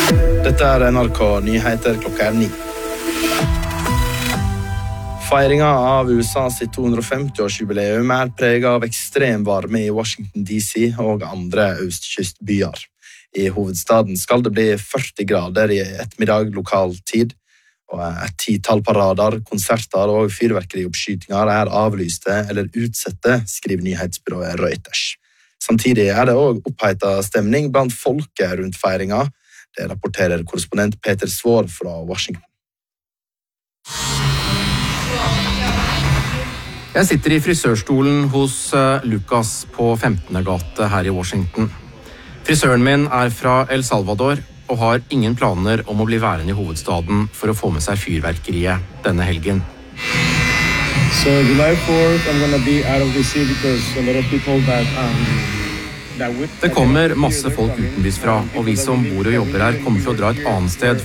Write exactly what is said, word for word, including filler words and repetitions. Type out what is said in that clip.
Dette er N R K Nyheter klokka er ni. Feiringen av U S A sitt to hundre og femti-årsjubileum er preget av ekstrem varme i Washington D C og andre østkystbyer. I hovedstaden skal det bli førti grader i ettermiddag lokal tid, og et titall parader, konserter og fyrverkerioppskytinger er avlyste eller utsette, skriver nyhetsbyrået Reuters. Samtidig er det også opphetet stemning blant folket rundt feiringen. Det rapporterer korrespondent Peter Svår fra Washington. Jeg sitter i frisørstolen hos Lucas på femtende gate her i Washington. Frisøren min er fra El Salvador og har ingen planer om å bli værende i hovedstaden for å få med seg fyrverkeriet denne helgen. So July fourth, I'm going to be out of the city because a lot of people that um Det kommer masse folk utenbys fra, og vi som bor og jobber her kommer til å dra et annet sted